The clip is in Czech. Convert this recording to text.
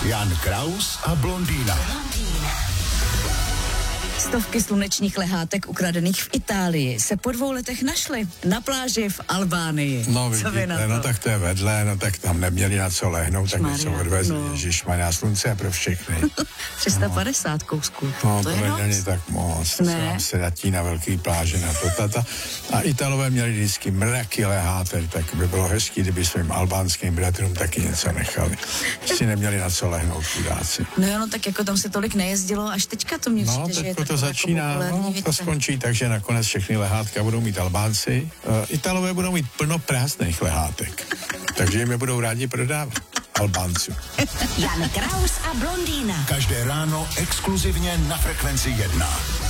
Jan Kraus a blondýna. Stovky slunečních lehátek ukradených v Itálii se po 2 letech našly na pláži v Albánii. No vidíte, no tak to je vedle, no tak tam neměli na co lehnout, tak něco odvezli. No. Ježišmarja, slunce je pro všechny. 350 kousků. No, to je není tak moc. Ne. Se datí na velký pláži na to. A Italové měli vždycky mraky lehátek, tak by bylo hezký, kdyby svým albánským bratrům taky něco nechali. Si neměli na co lehnout chudáci. No, tak jako tam se tolik nejezdilo, až teďka to mě přijde, že je to začíná, to skončí tak, že nakonec všechny lehátka budou mít Albánci. Italové budou mít plno prázdných lehátek, takže jim je budou rádi prodávat. Albánců. Jan Kraus a blondýna. Každé ráno exkluzivně na Frekvenci 1.